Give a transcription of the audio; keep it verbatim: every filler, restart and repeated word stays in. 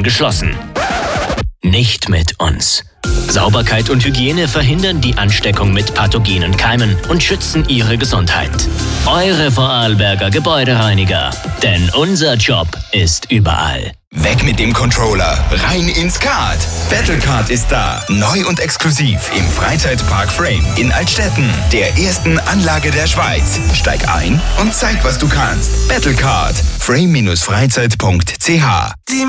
Türen geschlossen. Nicht mit uns. Sauberkeit und Hygiene verhindern die Ansteckung mit pathogenen Keimen und schützen Ihre Gesundheit. Eure Vorarlberger Gebäudereiniger. Denn unser Job ist überall. Weg mit dem Controller, rein ins Kart. Battlecard ist da, neu und exklusiv im Freizeitpark Frame in Altstetten, der ersten Anlage der Schweiz. Steig ein und zeig, was du kannst. Battlecard, frame Bindestrich freizeit Punkt c h.